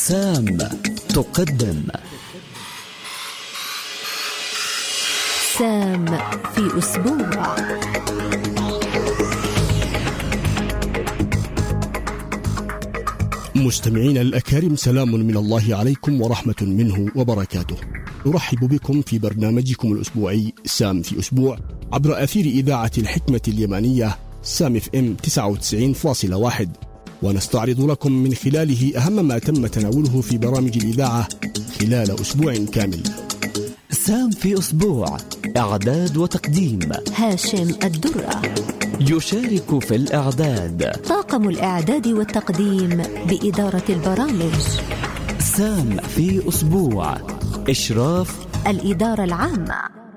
سام تقدم سام في أسبوع. مستمعين الأكارم، سلام من الله عليكم ورحمة منه وبركاته. نرحب بكم في برنامجكم الأسبوعي سام في أسبوع عبر أثير إذاعة الحكمة اليمانية سام FM 99.1، ونستعرض لكم من خلاله أهم ما تم تناوله في برامج الإذاعة خلال أسبوع كامل. سام في أسبوع، إعداد وتقديم هاشم الدرة. يشارك في الإعداد طاقم الإعداد والتقديم بإدارة البرامج. سام في أسبوع، إشراف الإدارة العامة.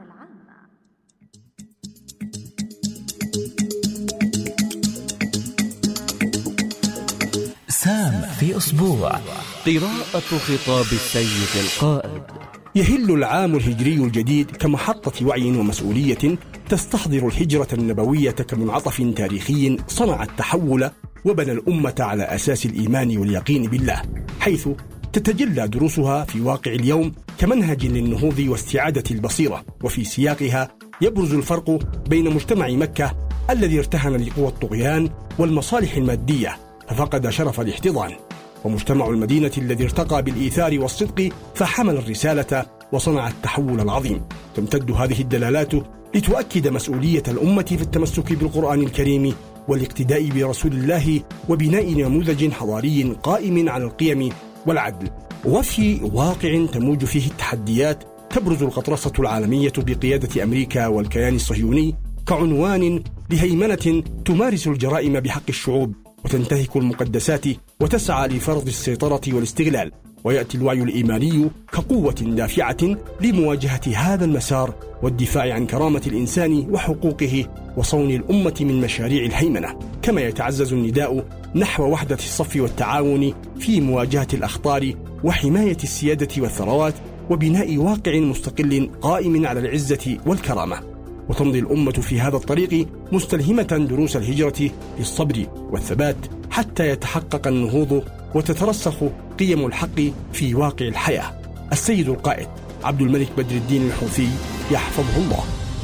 سام في أسبوع، قراءة خطاب السيد القائد. يهل العام الهجري الجديد كمحطة وعي ومسؤولية تستحضر الهجرة النبوية كمنعطف تاريخي صنع التحول وبنى الأمة على أساس الإيمان واليقين بالله، حيث تتجلى دروسها في واقع اليوم كمنهج للنهوض واستعادة البصيرة. وفي سياقها يبرز الفرق بين مجتمع مكة الذي ارتهن لقوى الطغيان والمصالح المادية ففقد شرف الاحتضان، ومجتمع المدينة الذي ارتقى بالإيثار والصدق فحمل الرسالة وصنع التحول العظيم. تمتد هذه الدلالات لتؤكد مسؤولية الأمة في التمسك بالقرآن الكريم والاقتداء برسول الله وبناء نموذج حضاري قائم على القيم والعدل. وفي واقع تموج فيه التحديات تبرز القطرسة العالمية بقيادة أمريكا والكيان الصهيوني كعنوان لهيمنة تمارس الجرائم بحق الشعوب وتنتهك المقدسات وتسعى لفرض السيطرة والاستغلال. ويأتي الوعي الإيماني كقوة دافعة لمواجهة هذا المسار والدفاع عن كرامة الإنسان وحقوقه وصون الأمة من مشاريع الهيمنة، كما يتعزز النداء نحو وحدة الصف والتعاون في مواجهة الأخطار وحماية السيادة والثروات وبناء واقع مستقل قائم على العزة والكرامة. وتمضي الأمة في هذا الطريق مستلهمة دروس الهجرة للصبر والثبات حتى يتحقق النهوض وتترسخ قيم الحق في واقع الحياة. السيد القائد عبد الملك بدر الدين الحوثي يحفظه الله.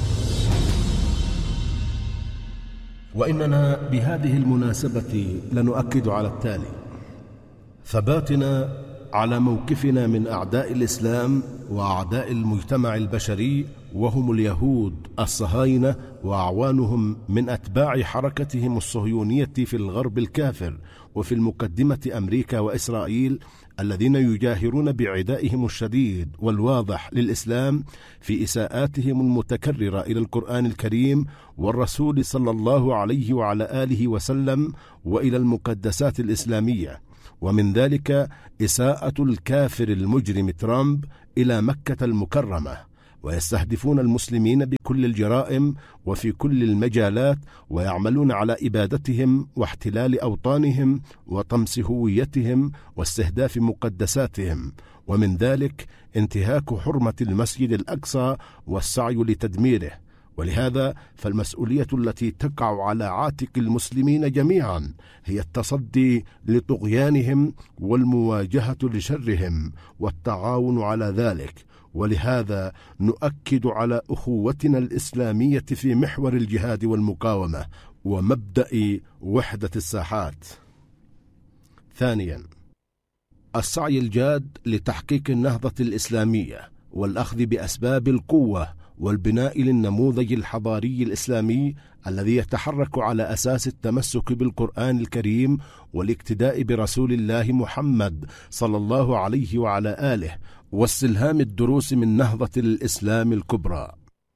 وإننا بهذه المناسبة لنؤكد على التالي: ثباتنا على موقفنا من أعداء الإسلام وأعداء المجتمع البشري، وهم اليهود الصهاينة وأعوانهم من أتباع حركتهم الصهيونية في الغرب الكافر، وفي المقدمة أمريكا وإسرائيل الذين يجاهرون بعدائهم الشديد والواضح للإسلام في إساءاتهم المتكررة إلى القرآن الكريم والرسول صلى الله عليه وعلى آله وسلم وإلى المقدسات الإسلامية. ومن ذلك إساءة الكافر المجرم ترامب إلى مكة المكرمة، ويستهدفون المسلمين بكل الجرائم وفي كل المجالات، ويعملون على إبادتهم واحتلال أوطانهم وطمس هويتهم واستهداف مقدساتهم، ومن ذلك انتهاك حرمة المسجد الأقصى والسعي لتدميره. ولهذا فالمسؤولية التي تقع على عاتق المسلمين جميعا هي التصدي لطغيانهم والمواجهة لشرهم والتعاون على ذلك. ولهذا نؤكد على أخوتنا الإسلامية في محور الجهاد والمقاومة ومبدأ وحدة الساحات. ثانيا، السعي الجاد لتحقيق النهضة الإسلامية والأخذ بأسباب القوة والبناء للنموذج الحضاري الإسلامي الذي يتحرك على أساس التمسك بالقرآن الكريم والاقتداء برسول الله محمد صلى الله عليه وعلى آله واستلهام الدروس من نهضة الإسلام الكبرى.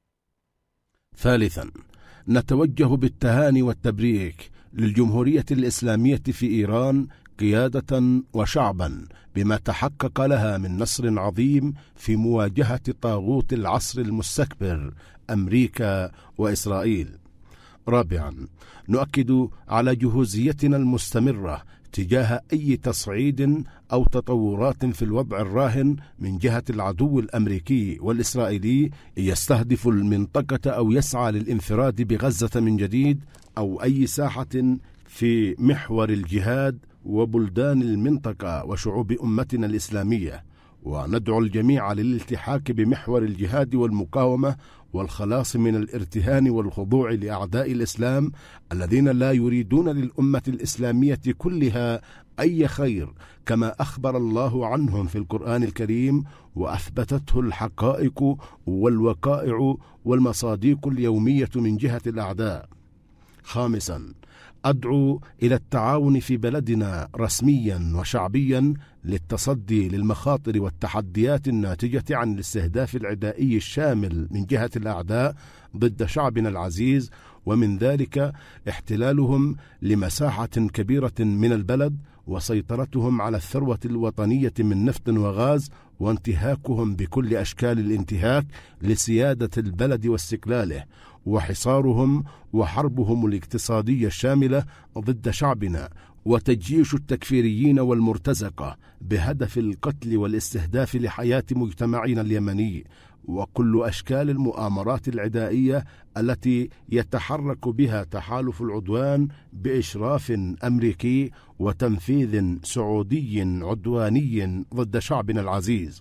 ثالثا، نتوجه بالتهاني والتبريك للجمهورية الإسلامية في إيران قيادة وشعبا بما تحقق لها من نصر عظيم في مواجهة طاغوت العصر المستكبر أمريكا وإسرائيل. رابعا، نؤكد على جهوزيتنا المستمرة تجاه أي تصعيد أو تطورات في الوضع الراهن من جهة العدو الأمريكي والإسرائيلي يستهدف المنطقة أو يسعى للانفراد بغزة من جديد أو أي ساحة في محور الجهاد وبلدان المنطقة وشعوب أمتنا الإسلامية، وندعو الجميع للالتحاق بمحور الجهاد والمقاومة والخلاص من الارتهان والخضوع لأعداء الإسلام الذين لا يريدون للأمة الإسلامية كلها أي خير، كما أخبر الله عنهم في القرآن الكريم وأثبتته الحقائق والوقائع والمصادق اليومية من جهة الأعداء. خامسا، أدعو إلى التعاون في بلدنا رسميا وشعبيا للتصدي للمخاطر والتحديات الناتجة عن الاستهداف العدائي الشامل من جهة الأعداء ضد شعبنا العزيز، ومن ذلك احتلالهم لمساحة كبيرة من البلد وسيطرتهم على الثروة الوطنية من نفط وغاز، وانتهاكهم بكل أشكال الانتهاك لسيادة البلد واستقلاله، وحصارهم وحربهم الاقتصادية الشاملة ضد شعبنا، وتجيش التكفيريين والمرتزقة بهدف القتل والاستهداف لحياة مجتمعنا اليمني، وكل أشكال المؤامرات العدائية التي يتحرك بها تحالف العدوان بإشراف أمريكي وتنفيذ سعودي عدواني ضد شعبنا العزيز.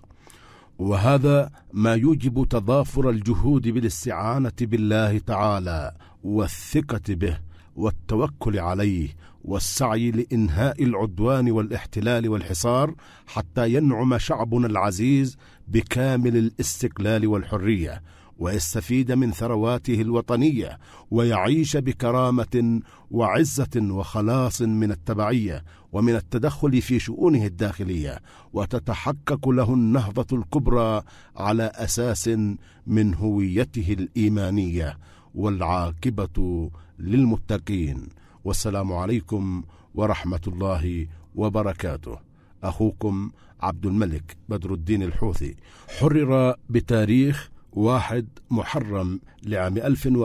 وهذا ما يوجب تضافر الجهود بالاستعانة بالله تعالى والثقة به والتوكل عليه والسعي لإنهاء العدوان والاحتلال والحصار حتى ينعم شعبنا العزيز بكامل الاستقلال والحرية، ويستفيد من ثرواته الوطنية، ويعيش بكرامة وعزة وخلاص من التبعية ومن التدخل في شؤونه الداخلية، وتتحقق له النهضة الكبرى على أساس من هويته الإيمانية، والعاقبة للمتقين. والسلام عليكم ورحمة الله وبركاته. أخوكم عبد الملك بدر الدين الحوثي. حرر بتاريخ 1 محرم لعام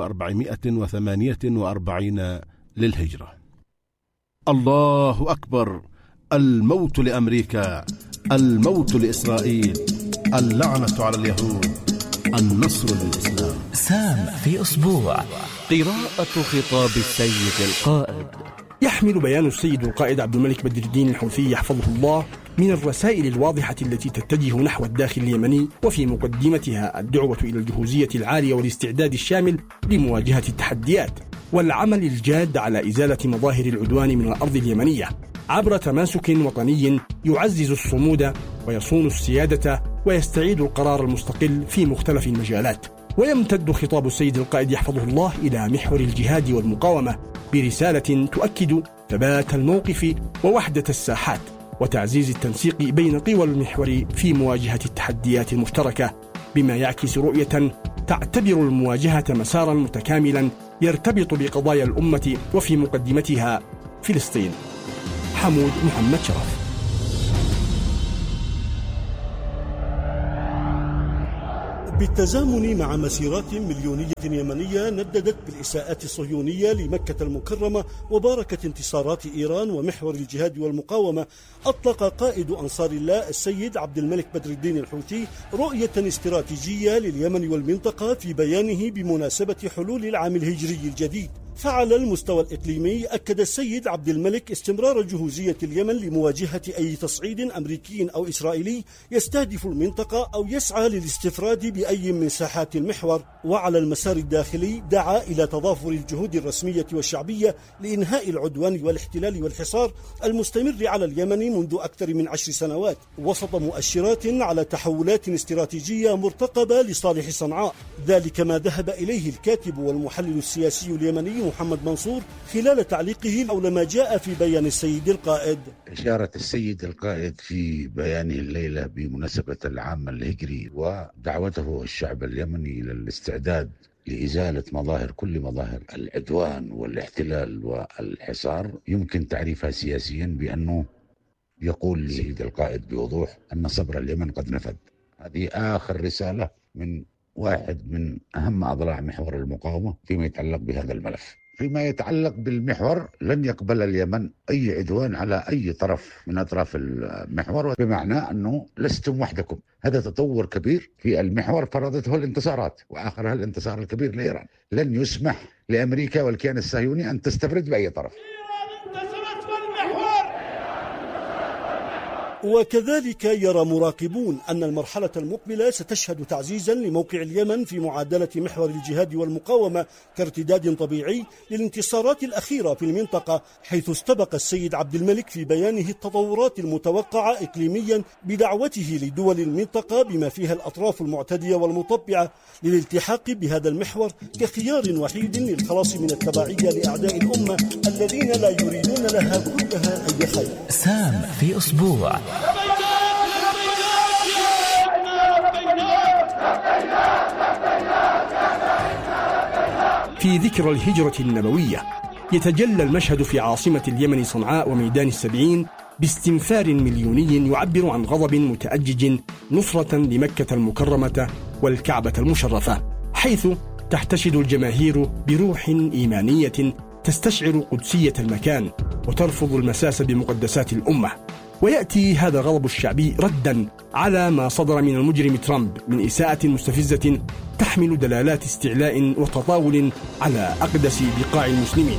1448 للهجرة. الله أكبر. الموت لأمريكا، الموت لإسرائيل، اللعنة على اليهود، النصر للإسلام. سام في أسبوع. قراءة خطاب السيد القائد. يحمل بيان السيد القائد عبد الملك بدر الدين الحوثي يحفظه الله من الرسائل الواضحة التي تتجه نحو الداخل اليمني، وفي مقدمتها الدعوة إلى الجهوزية العالية والاستعداد الشامل لمواجهة التحديات والعمل الجاد على إزالة مظاهر العدوان من الأرض اليمنية عبر تماسك وطني يعزز الصمود ويصون السيادة ويستعيد القرار المستقل في مختلف المجالات. ويمتد خطاب السيد القائد يحفظه الله إلى محور الجهاد والمقاومة برسالة تؤكد ثبات الموقف ووحدة الساحات وتعزيز التنسيق بين قوى المحور في مواجهة التحديات المشتركة، بما يعكس رؤية تعتبر المواجهة مسارا متكاملا يرتبط بقضايا الأمة وفي مقدمتها فلسطين. حمود محمد شرف. بالتزامن مع مسيرات مليونية يمنية نددت بالإساءات الصهيونية لمكة المكرمة وباركت انتصارات إيران ومحور الجهاد والمقاومة، أطلق قائد أنصار الله السيد عبد الملك بدر الدين الحوثي رؤية استراتيجية لليمن والمنطقة في بيانه بمناسبة حلول العام الهجري الجديد. فعلى المستوى الإقليمي أكد السيد عبد الملك استمرار جهوزية اليمن لمواجهة أي تصعيد أمريكي أو إسرائيلي يستهدف المنطقة أو يسعى للاستفراد بأي من ساحات المحور. وعلى المسار الداخلي دعا إلى تضافر الجهود الرسمية والشعبية لإنهاء العدوان والاحتلال والحصار المستمر على اليمن منذ أكثر من 10 سنوات، وسط مؤشرات على تحولات استراتيجية مرتقبة لصالح صنعاء. ذلك ما ذهب إليه الكاتب والمحلل السياسي اليمني محمد منصور خلال تعليقه حول ما جاء في بيان السيد القائد. إشارة السيد القائد في بيانه الليلة بمناسبة العام الهجري ودعوته الشعب اليمني إلى الاستعداد لإزالة كل مظاهر العدوان والاحتلال والحصار يمكن تعريفها سياسيا بأنه يقول للسيد القائد بوضوح أن صبر اليمن قد نفد. هذه آخر رسالة من واحد من أهم أضلاع محور المقاومة فيما يتعلق بهذا الملف. فيما يتعلق بالمحور لن يقبل اليمن أي عدوان على أي طرف من أطراف المحور، بمعنى أنه لستم وحدكم. هذا تطور كبير في المحور فرضته الانتصارات، وآخرها الانتصار الكبير لإيران. لن يسمح لأمريكا والكيان الصهيوني أن تستفرد بأي طرف. وكذلك يرى مراقبون أن المرحلة المقبلة ستشهد تعزيزا لموقع اليمن في معادلة محور الجهاد والمقاومة كارتداد طبيعي للانتصارات الأخيرة في المنطقة، حيث استبق السيد عبد الملك في بيانه التطورات المتوقعة إقليميا بدعوته لدول المنطقة بما فيها الأطراف المعتدية والمطبعة للالتحاق بهذا المحور كخيار وحيد للخلاص من التبعية لأعداء الأمة الذين لا يريدون لها كلها أي خير. سام في أسبوع. في ذكرى الهجرة النبوية يتجلى المشهد في عاصمة اليمن صنعاء وميدان السبعين باستنفار مليوني يعبر عن غضب متأجج نصرة لمكة المكرمة والكعبة المشرفة، حيث تحتشد الجماهير بروح إيمانية تستشعر قدسية المكان وترفض المساس بمقدسات الأمة. ويأتي هذا الغضب الشعبي ردا على ما صدر من المجرم ترامب من إساءة مستفزة تحمل دلالات استعلاء وتطاول على أقدس بقاع المسلمين.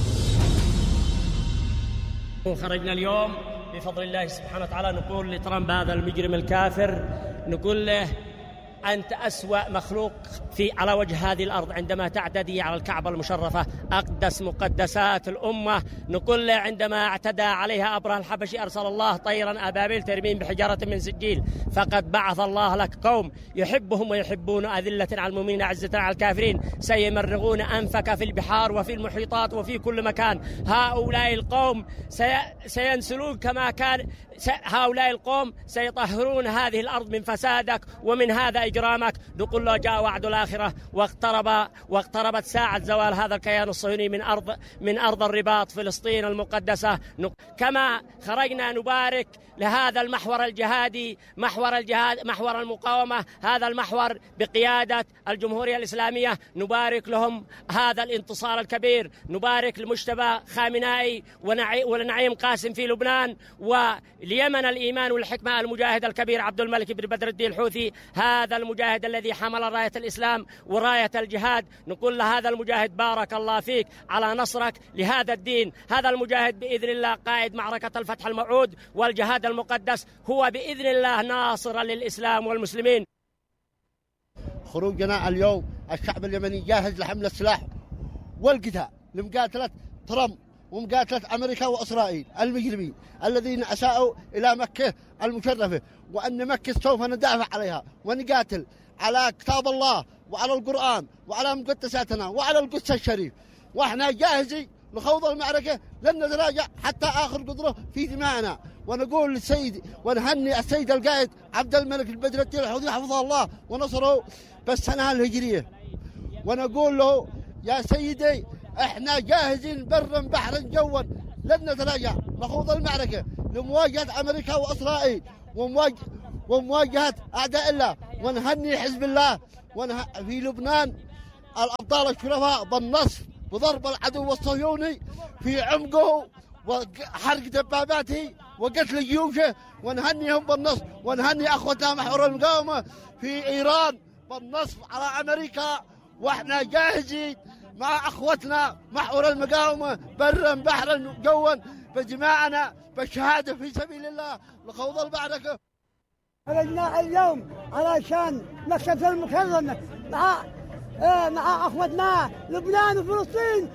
خرجنا اليوم بفضل الله سبحانه وتعالى نقول لترامب هذا المجرم الكافر، نقول له أنت أسوأ مخلوق على وجه هذه الأرض عندما تعتدي على الكعبة المشرفة أقدس مقدسات الأمة. نقول له عندما اعتدى عليها أبرهة الحبشي أرسل الله طيرا أبابيل ترميم بحجارة من سجيل، فقد بعث الله لك قوم يحبهم ويحبون، أذلة على المؤمنين أعزة على الكافرين، سيمرغون أنفك في البحار وفي المحيطات وفي كل مكان. هؤلاء القوم سينسلون كما كان، هؤلاء القوم سيطهرون هذه الأرض من فسادك ومن هذا إجرامك. نقول له جاء وعد الآخرة واقتربت ساعة زوال هذا الكيان الصهيوني من أرض الرباط فلسطين المقدسة. كما خرجنا نبارك لهذا المحور الجهادي، محور المقاومة، هذا المحور بقيادة الجمهورية الإسلامية، نبارك لهم هذا الانتصار الكبير. نبارك لمجتبى خامنائي ولنعيم قاسم في لبنان، وليمن الإيمان والحكمة المجاهد الكبير عبد الملك بن بدر الدين الحوثي، هذا المجاهد الذي حمل راية الإسلام وراية الجهاد. نقول لهذا المجاهد بارك الله فيك على نصرك لهذا الدين. هذا المجاهد بإذن الله قائد معركة الفتح الموعود والجهاد المقدس، هو بإذن الله ناصرا للإسلام والمسلمين. خروجنا اليوم الشعب اليمني جاهز لحمل السلاح والقتال لمقاتلة ترامب ومقاتلة أمريكا وإسرائيل المجرمين الذين أساءوا إلى مكة المشرفة، وأن مكة سوف ندافع عليها ونقاتل على كتاب الله وعلى القرآن وعلى مقدساتنا وعلى القدس الشريف، وإحنا جاهزين لخوض المعركة، لن نتراجع حتى آخر قدره في دماءنا. ونقول للسيد ونهني السيد القائد عبد الملك بن بدر الدين الحوثي حفظه الله ونصره بالسنة الهجرية، ونقول له يا سيدي احنا جاهزين برا بحرا جوا، لن نتراجع نخوض المعركة لمواجهة أمريكا وإسرائيل ومواجهة أعداء الله. ونهني حزب الله في لبنان الأبطال الشرفاء بالنصر وضرب العدو الصهيوني في عمقه وحرق دباباته وقتل جيوشه، ونهنيهم بالنصر. ونهني أخوتنا محور المقاومة في إيران بالنصر على أمريكا، وإحنا جاهزين مع أخوتنا محور المقاومة برا بحرا جوا بجماعنا بالشهادة في سبيل الله لخوض المعركة. خرجنا اليوم علشان مكة المكرمة مع أخوتنا لبنان وفلسطين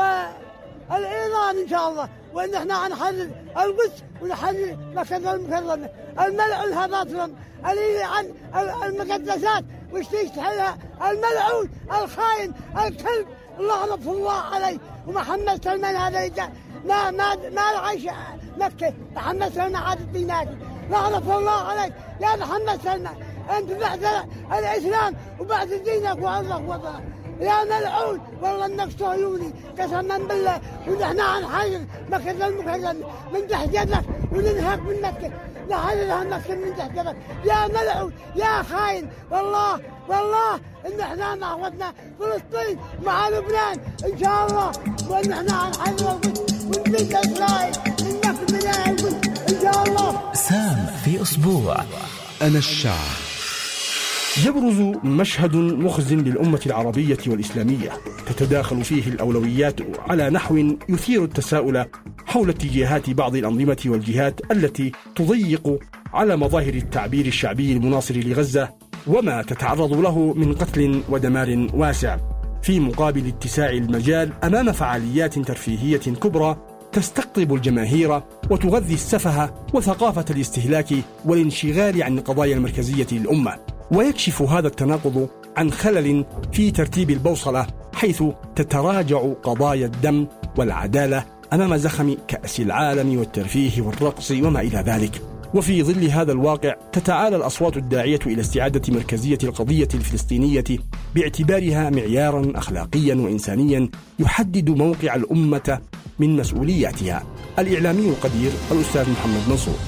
والإيران إن شاء الله، وإن إحنا نحرر القدس ونحرر مكة المكرمة. الملعون هذا ترامب اللي عن المقدسات وش تحلها، الملعون الخاين الكلب لعنة الله عليه. ومحمد سلمان هذا اللي ما العيش مكة، محمد سلمان عاد الدينات لعنة الله عليك يا محمد سلمان، أنت بعد الإسلام وبعد دينك وعرضك وطنك يا ملعون، والله إنك صهيوني قسما بالله. ونحن هنحرر مكة المكرمة من تحت يدك وننهك من مكة، نحررها مكة من تحت يدك يا ملعون يا خاين. والله إن إحنا مع أخوتنا فلسطين مع لبنان إن شاء الله، وإن إحنا هنحرر القدس ونبيد إسرائيل من مكة من القدس إن شاء الله. سام في أسبوع. أنا الشعب. يبرز مشهد مخز للأمة العربية والإسلامية تتداخل فيه الأولويات على نحو يثير التساؤل حول اتجاهات بعض الأنظمة والجهات التي تضيق على مظاهر التعبير الشعبي المناصر لغزة وما تتعرض له من قتل ودمار واسع، في مقابل اتساع المجال أمام فعاليات ترفيهية كبرى تستقطب الجماهير وتغذي السفه وثقافة الاستهلاك والانشغال عن القضايا المركزية للأمة. ويكشف هذا التناقض عن خلل في ترتيب البوصلة، حيث تتراجع قضايا الدم والعدالة أمام زخم كأس العالم والترفيه والرقص وما إلى ذلك. وفي ظل هذا الواقع تتعالى الأصوات الداعية إلى استعادة مركزية القضية الفلسطينية باعتبارها معيارا أخلاقيا وإنسانيا يحدد موقع الأمة من مسؤولياتها. الإعلامي القدير الأستاذ محمد منصور.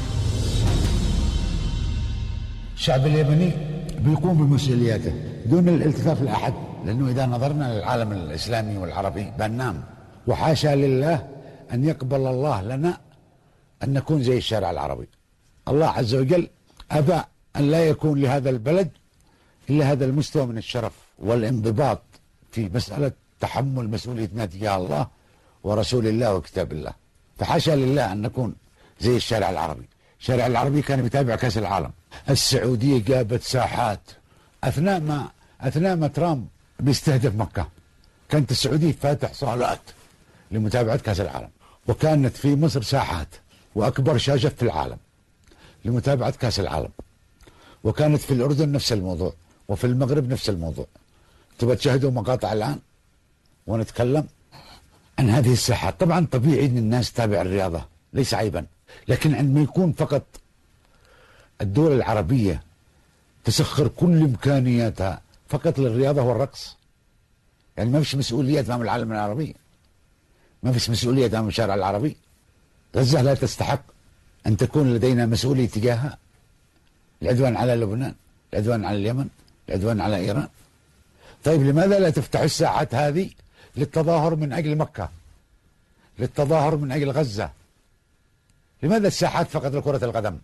الشعب اليمني بيقوم بمسؤولياته دون الالتفاف لأحد، لأنه إذا نظرنا للعالم الإسلامي والعربي بننام، وحاشا لله أن يقبل الله لنا أن نكون زي الشارع العربي. الله عز وجل أبى أن لا يكون لهذا البلد إلا هذا المستوى من الشرف والانضباط في مسألة تحمل مسؤوليتنا تجاه الله ورسول الله وكتاب الله. فحاشا لله أن نكون زي الشارع العربي. الشارع العربي كان بيتابع كأس العالم، السعودية جابت ساحات أثناء ما ترامب بيستهدف مكة، كانت السعودية فاتح صالات لمتابعة كأس العالم، وكانت في مصر ساحات وأكبر شاشة في العالم لمتابعة كأس العالم، وكانت في الأردن نفس الموضوع، وفي المغرب نفس الموضوع. تبغى تشاهدوا مقاطع الآن ونتكلم عن هذه الساحات. طبعا طبيعي أن الناس تتابع الرياضة، ليس عيبا، لكن عندما يكون فقط الدول العربية تسخر كل إمكانياتها فقط للرياضة والرقص، يعني ما فيش مسؤوليات أمام العالم العربي، ما فيش مسؤوليات أمام الشارع العربي. غزة لا تستحق أن تكون لدينا مسؤولية تجاهها. العدوان على لبنان، العدوان على اليمن، العدوان على إيران. طيب لماذا لا تفتح الساعات هذه للتظاهر من أجل مكة، للتظاهر من أجل غزة؟ لماذا الساحات فقط لكرة القدم؟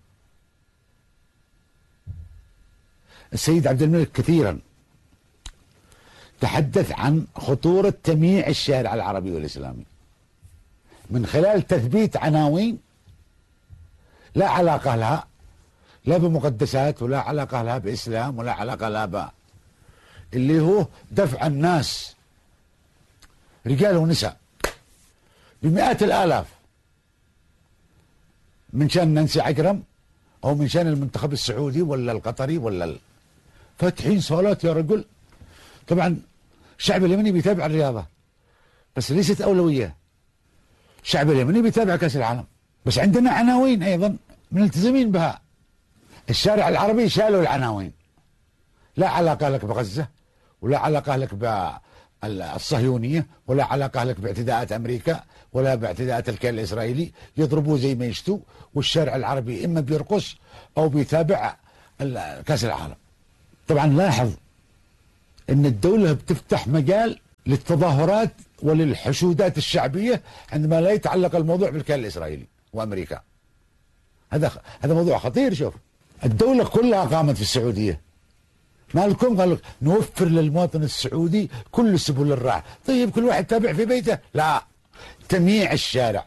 السيد عبد الملك كثيرا تحدث عن خطورة تمييع الشارع العربي والإسلامي من خلال تثبيت عناوين لا علاقة لها لا بمقدسات ولا علاقة لها بإسلام ولا علاقة لها اللي هو دفع الناس رجال ونساء بمئات الآلاف من شان نانسي عجرم أو من شان المنتخب السعودي ولا القطري ولا فاتحين صالات يا رجل. طبعا الشعب اليمني بيتابع الرياضة بس ليست أولوية. الشعب اليمني بيتابع كأس العالم، بس عندنا عناوين أيضا ملتزمين بها. الشارع العربي شالوا العناوين، لا علاقة لك بغزة ولا علاقة لك بالصهيونية ولا علاقة لك باعتداءات أمريكا ولا باعتداءات الكيان الإسرائيلي. يضربوا زي ما يشتوا، والشارع العربي إما بيرقص أو بيتابع كأس العالم. طبعا لاحظ أن الدولة بتفتح مجال للتظاهرات وللحشودات الشعبية عندما لا يتعلق الموضوع بالكيان الإسرائيلي وأمريكا. هذا موضوع خطير. شوف الدولة كلها قامت في السعودية، ما لكم قالوا نوفر للمواطن السعودي كل سبل الراحة. طيب كل واحد تابع في بيته؟ لا، تمييع الشارع.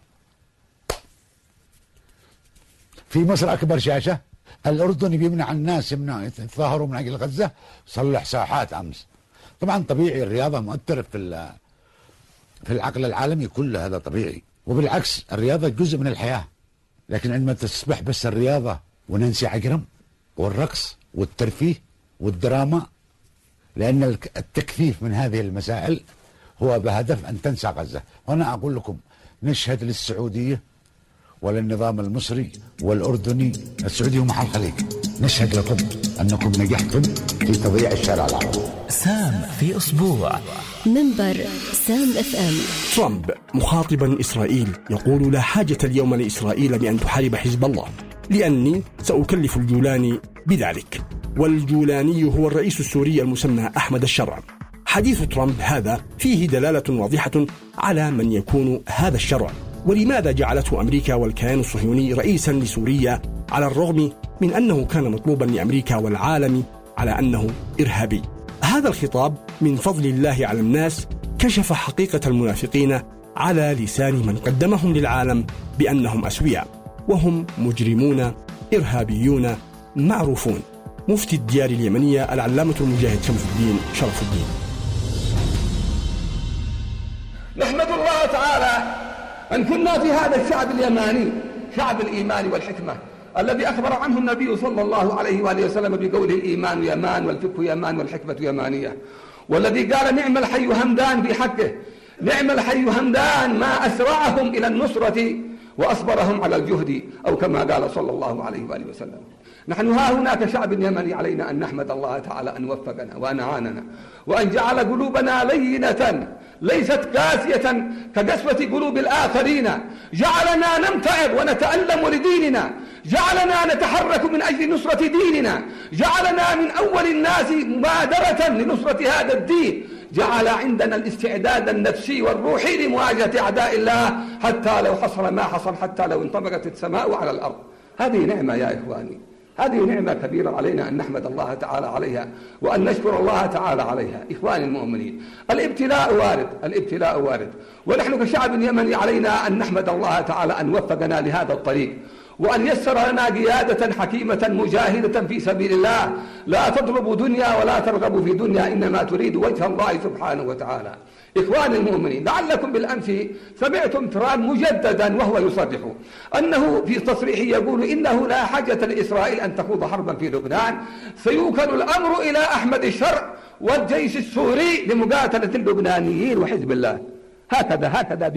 في مصر أكبر شاشة، الأردن بيمنع الناس يتظاهروا من أجل غزة، صلح ساحات أمس. طبعا طبيعي الرياضة مؤثرة في العقل العالمي كله، هذا طبيعي. وبالعكس الرياضة جزء من الحياة، لكن عندما تصبح بس الرياضة وننسي عجرم والرقص والترفيه والدراما، لأن التكثيف من هذه المسائل هو بهدف أن تنسى غزة. وأنا أقول لكم نشهد للسعودية وللنظام المصري والأردني، السعودية ومحل الخليج، نشهد لكم أنكم نجحتم في تضييع الشارع العربي. سام في أسبوع. منبر سام FM. ترامب مخاطبا إسرائيل يقول لا حاجة اليوم لإسرائيل بأن تحارب حزب الله لأني سأكلف الجولاني بذلك. والجولاني هو الرئيس السوري المسمى أحمد الشرع. حديث ترامب هذا فيه دلالة واضحة على من يكون هذا الشرع، ولماذا جعلته أمريكا والكيان الصهيوني رئيسا لسوريا على الرغم من أنه كان مطلوبا لأمريكا والعالم على أنه إرهابي. هذا الخطاب من فضل الله على الناس كشف حقيقة المنافقين على لسان من قدمهم للعالم بأنهم أسوياء، وهم مجرمون إرهابيون معروفون. مفتي الديار اليمنية العلامة المجاهد شمس الدين شرف الدين. نحمد الله تعالى أن كنا في هذا الشعب اليماني، شعب الإيمان والحكمة، الذي أخبر عنه النبي صلى الله عليه وآله وسلم بقوله الإيمان يمان والفقه يمان والحكمة يمانية، والذي قال نعم الحي همدان في حقه، نعم الحي همدان ما أسرعهم إلى النصرة وأصبرهم على الجهد، أو كما قال صلى الله عليه وآله وسلم. نحن ها هنا كشعب يمني علينا أن نحمد الله تعالى أن وفقنا وأن أعاننا وأن جعل قلوبنا لينة ليست قاسية كقسوة قلوب الآخرين، جعلنا نمتعب ونتألم لديننا، جعلنا نتحرك من أجل نصرة ديننا، جعلنا من أول الناس مبادرة لنصرة هذا الدين، جعل عندنا الاستعداد النفسي والروحي لمواجهة أعداء الله حتى لو حصل ما حصل، حتى لو انطبقت السماء على الأرض. هذه نعمة يا إخواني، هذه نعمة كبيرة علينا أن نحمد الله تعالى عليها وأن نشكر الله تعالى عليها. إخواني المؤمنين، الابتلاء وارد، الابتلاء وارد، ونحن كشعب يمني علينا أن نحمد الله تعالى أن وفقنا لهذا الطريق، وأن يسر لنا قيادة حكيمة مجاهدة في سبيل الله، لا تطلبوا دنيا ولا ترغبوا في دنيا، إنما تريد وجه الله سبحانه وتعالى. إخواني المؤمنين، لعلكم بالأمس سمعتم ترامب مجددا وهو يصرح أنه في تصريحه يقول إنه لا حاجة لإسرائيل أن تخوض حربا في لبنان، سيوكل الأمر إلى أحمد الشرع والجيش السوري لمقاتلة اللبنانيين وحزب الله. هكذا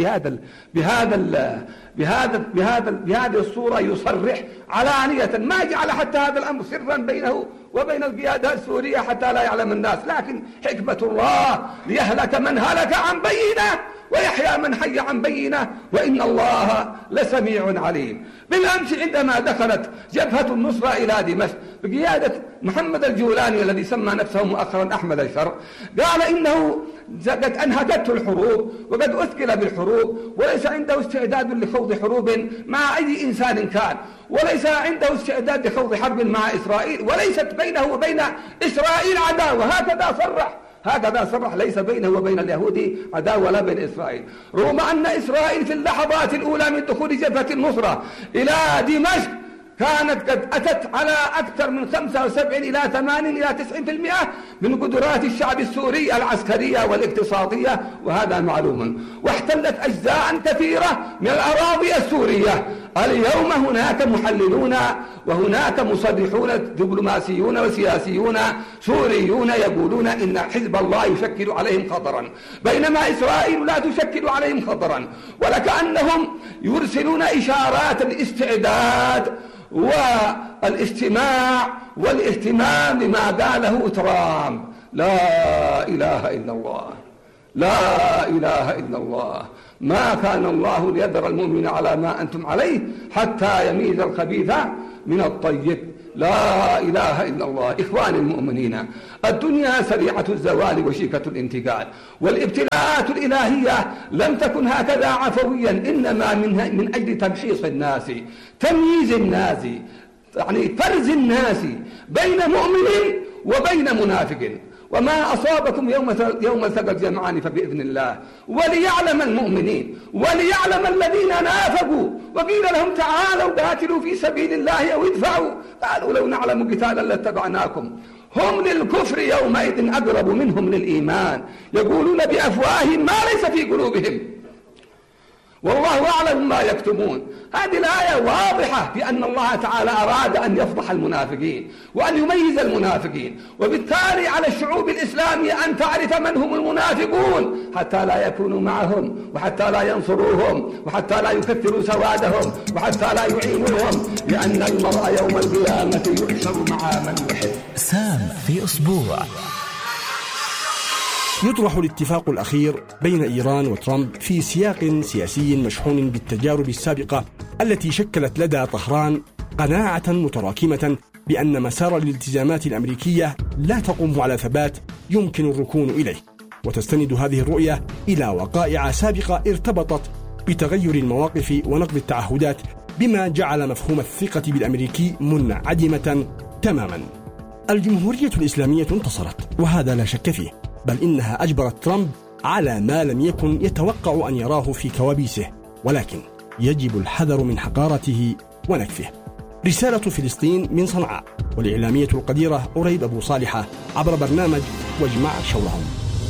بهذه الصورة يصرح علانية، ما جعل حتى هذا الأمر سرا بينه وبين القيادة السورية حتى لا يعلم الناس، لكن حكمة الله ليهلك من هلك عن بينه ويحيى من حي عن بينه، وإن الله لسميع عليم. بالأمس عندما دخلت جبهة النصرة إلى دمشق بقيادة محمد الجولاني الذي سمى نفسه مؤخرا أحمد الشرع، قال إنه قد أنهكته الحروب وقد أثقل بالحروب، وليس عنده استعداد لخوض حروب مع أي إنسان كان، وليس عنده استعداد لخوض حرب مع إسرائيل، وليست بينه وبين إسرائيل عداوة. هكذا صرح ليس بينه وبين اليهود عداوة ولا بين إسرائيل، رغم أن إسرائيل في اللحظات الأولى من دخول جبهة النصرة إلى دمشق كانت قد أتت على أكثر من 75 إلى 80 إلى 90% من قدرات الشعب السوري العسكرية والاقتصادية، وهذا معلوم، واحتلت أجزاء كثيرة من الأراضي السورية. اليوم هناك محللون وهناك مصرحون دبلوماسيون وسياسيون سوريون يقولون إن حزب الله يشكل عليهم خطرا، بينما إسرائيل لا تشكل عليهم خطرا، ولكأنهم يرسلون إشارات الاستعداد والاستماع والاهتمام بما قاله ترامب. لا إله إلا الله، لا إله إلا الله، ما كان الله ليذر المؤمن على ما أنتم عليه حتى يميز الخبيث من الطيب. لا إله إلا الله. إخواني المؤمنين، الدنيا سريعة الزوال وشيكة الانتقال، والابتلاءات الإلهية لم تكن هكذا عفويا، إنما من أجل تمحيص الناس، تمييز الناس، يعني فرز الناس بين مؤمن وبين منافق. وما أصابكم يوم التقى الجمعان فبإذن الله، وليعلم المؤمنين وليعلم الذين نافقوا، وقيل لهم تعالوا قاتلوا في سبيل الله أو ادفعوا، قالوا لو نعلم قتالا لاتبعناكم. هم للكفر يومئذ أقرب منهم للإيمان، يقولون بأفواههم ما ليس في قلوبهم والله أعلم ما يكتمون. هذه الآية واضحة في أن الله تعالى أراد أن يفضح المنافقين وأن يميز المنافقين، وبالتالي على الشعوب الإسلامية أن تعرف من هم المنافقون حتى لا يكونوا معهم، وحتى لا ينصروهم، وحتى لا يكثروا سوادهم، وحتى لا يعينوهم، لأن المرء يوم القيامة يحشر مع من يحب. سام في أسبوع. يطرح الاتفاق الأخير بين إيران وترامب في سياق سياسي مشحون بالتجارب السابقة التي شكلت لدى طهران قناعة متراكمة بأن مسار الالتزامات الأمريكية لا تقوم على ثبات يمكن الركون إليه، وتستند هذه الرؤية إلى وقائع سابقة ارتبطت بتغير المواقف ونقض التعهدات، بما جعل مفهوم الثقة بالأمريكي منعدمة تماما. الجمهورية الإسلامية انتصرت، وهذا لا شك فيه، بل إنها أجبرت ترامب على ما لم يكن يتوقع أن يراه في كوابيسه، ولكن يجب الحذر من حقارته ونكفه. رسالة فلسطين من صنعاء، والإعلامية القديرة أريد أبو صالحة عبر برنامج واجمع شورهم.